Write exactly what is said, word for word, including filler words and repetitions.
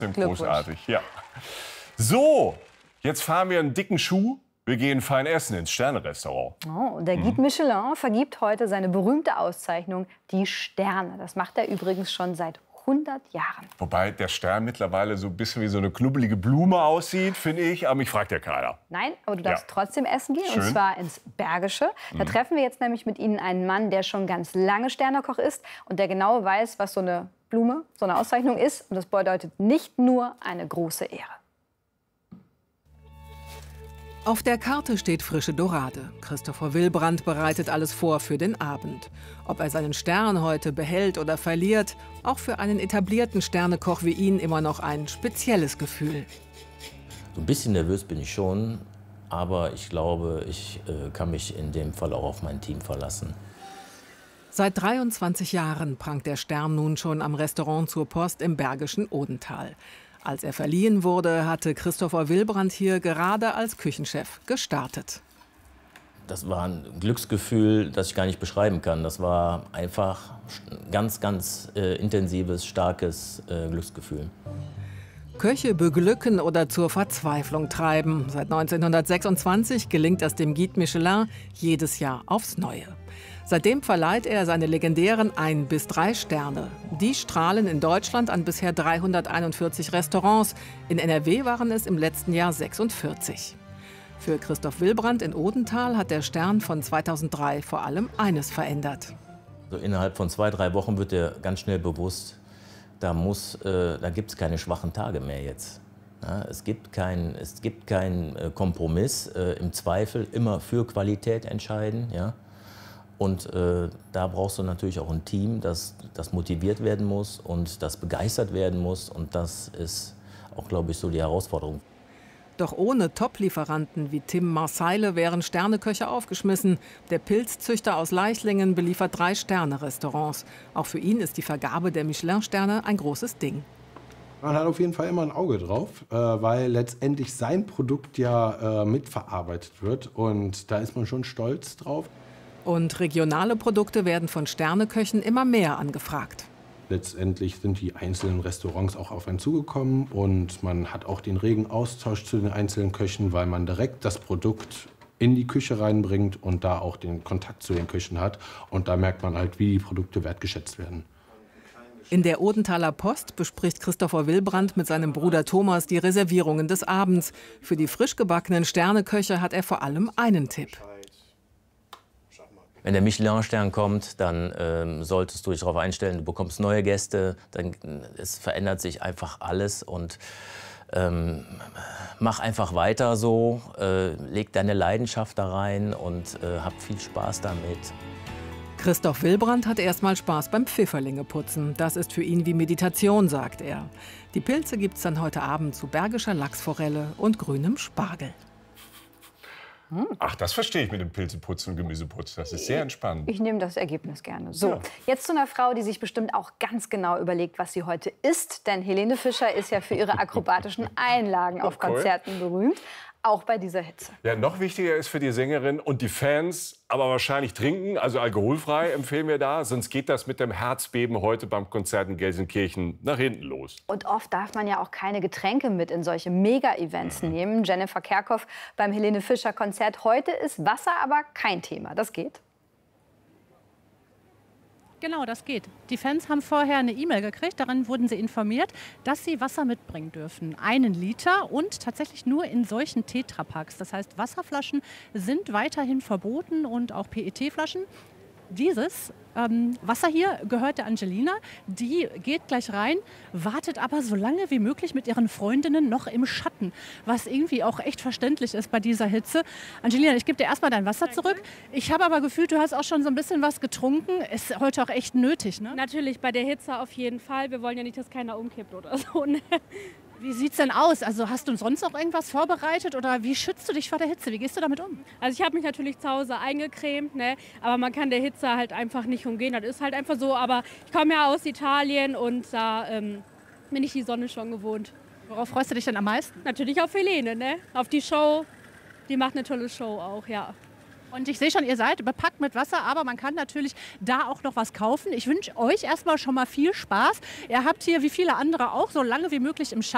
Sind großartig, ja. So, jetzt fahren wir einen dicken Schuh. Wir gehen fein essen ins Sterne-Restaurant. Oh, der Guide mhm. Michelin vergibt heute seine berühmte Auszeichnung, die Sterne. Das macht er übrigens schon seit hundert Jahren. Wobei der Stern mittlerweile so ein bisschen wie so eine knubbelige Blume aussieht, finde ich. Aber mich fragt ja keiner. Nein, aber du darfst ja. trotzdem essen gehen. Schön. Und zwar ins Bergische. Da mhm. treffen wir jetzt nämlich mit Ihnen einen Mann, der schon ganz lange Sternekoch ist und der genau weiß, was so eine Blume, so eine Auszeichnung ist. Und das bedeutet nicht nur eine große Ehre. Auf der Karte steht frische Dorade. Christopher Willebrand bereitet alles vor für den Abend. Ob er seinen Stern heute behält oder verliert, auch für einen etablierten Sternekoch wie ihn immer noch ein spezielles Gefühl. So ein bisschen nervös bin ich schon, aber ich glaube, ich äh, kann mich in dem Fall auch auf mein Team verlassen. Seit dreiundzwanzig Jahren prangt der Stern nun schon am Restaurant zur Post im bergischen Odental. Als er verliehen wurde, hatte Christopher Willebrand hier gerade als Küchenchef gestartet. Das war ein Glücksgefühl, das ich gar nicht beschreiben kann. Das war einfach ein ganz, ganz äh, intensives, starkes äh, Glücksgefühl. Köche beglücken oder zur Verzweiflung treiben. Seit neunzehnhundertsechsundzwanzig gelingt es dem Guide Michelin jedes Jahr aufs Neue. Seitdem verleiht er seine legendären ein bis drei Sterne. Die strahlen in Deutschland an bisher dreihunderteinundvierzig Restaurants. In N R W waren es im letzten Jahr sechsundvierzig. Für Christoph Willebrand in Odental hat der Stern von zweitausenddrei vor allem eines verändert. Also innerhalb von zwei, drei Wochen wird dir ganz schnell bewusst, da, muss, äh, da gibt es keine schwachen Tage mehr jetzt. Ja, es gibt keinen es gibt kein Kompromiss, äh, im Zweifel immer für Qualität entscheiden. Ja? Und äh, da brauchst du natürlich auch ein Team, das, das motiviert werden muss und das begeistert werden muss. Und das ist auch, glaube ich, so die Herausforderung. Doch ohne Top-Lieferanten wie Tim Marseille wären Sterneköche aufgeschmissen. Der Pilzzüchter aus Leichlingen beliefert drei Sterne-Restaurants. Auch für ihn ist die Vergabe der Michelin-Sterne ein großes Ding. Man hat auf jeden Fall immer ein Auge drauf, äh, weil letztendlich sein Produkt ja äh, mitverarbeitet wird. Und da ist man schon stolz drauf. Und regionale Produkte werden von Sterneköchen immer mehr angefragt. Letztendlich sind die einzelnen Restaurants auch auf einen zugekommen und man hat auch den regen Austausch zu den einzelnen Köchen, weil man direkt das Produkt in die Küche reinbringt und da auch den Kontakt zu den Köchen hat. Und da merkt man halt, wie die Produkte wertgeschätzt werden. In der Odenthaler Post bespricht Christopher Willebrand mit seinem Bruder Thomas die Reservierungen des Abends. Für die frisch gebackenen Sterneköche hat er vor allem einen Tipp. Wenn der Michelin-Stern kommt, dann ähm, solltest du dich darauf einstellen, du bekommst neue Gäste, dann, es verändert sich einfach alles und ähm, mach einfach weiter so, äh, leg deine Leidenschaft da rein und äh, hab viel Spaß damit. Christoph Willebrand hat erstmal Spaß beim Pfifferlinge-Putzen. Das ist für ihn wie Meditation, sagt er. Die Pilze gibt's dann heute Abend zu bergischer Lachsforelle und grünem Spargel. Ach, das verstehe ich mit dem Pilzeputzen und Gemüseputzen. Das ist sehr entspannt. Ich nehme das Ergebnis gerne. So, ja. Jetzt zu einer Frau, die sich bestimmt auch ganz genau überlegt, was sie heute isst. Denn Helene Fischer ist ja für ihre akrobatischen Einlagen auf Konzerten berühmt. Auch bei dieser Hitze. Ja, noch wichtiger ist für die Sängerin und die Fans, aber wahrscheinlich trinken, also alkoholfrei empfehlen wir da. Sonst geht das mit dem Herzbeben heute beim Konzert in Gelsenkirchen nach hinten los. Und oft darf man ja auch keine Getränke mit in solche Mega-Events mhm. nehmen. Jennifer Kerkhoff beim Helene Fischer Konzert. Heute ist Wasser aber kein Thema. Das geht. Genau, das geht. Die Fans haben vorher eine E-Mail gekriegt, darin wurden sie informiert, dass sie Wasser mitbringen dürfen. Einen Liter und tatsächlich nur in solchen Tetrapacks. Das heißt, Wasserflaschen sind weiterhin verboten und auch P E T-Flaschen. Dieses ähm, Wasser hier gehört der Angelina. Die geht gleich rein, wartet aber so lange wie möglich mit ihren Freundinnen noch im Schatten. Was irgendwie auch echt verständlich ist bei dieser Hitze. Angelina, ich gebe dir erstmal dein Wasser zurück. Ich habe aber gefühlt, du hast auch schon so ein bisschen was getrunken. Ist heute auch echt nötig, ne? Natürlich, bei der Hitze auf jeden Fall. Wir wollen ja nicht, dass keiner umkippt oder so. Ne? Wie sieht's denn aus? Also hast du sonst noch irgendwas vorbereitet oder wie schützt du dich vor der Hitze? Wie gehst du damit um? Also ich habe mich natürlich zu Hause eingecremt, ne? Aber man kann der Hitze halt einfach nicht umgehen. Das ist halt einfach so. Aber ich komme ja aus Italien und da ähm, bin ich die Sonne schon gewohnt. Worauf freust du dich denn am meisten? Natürlich auf Helene, ne? Auf die Show. Die macht eine tolle Show auch, ja. Und ich sehe schon, ihr seid bepackt mit Wasser, aber man kann natürlich da auch noch was kaufen. Ich wünsche euch erstmal schon mal viel Spaß. Ihr habt hier, wie viele andere auch, so lange wie möglich im Schatten.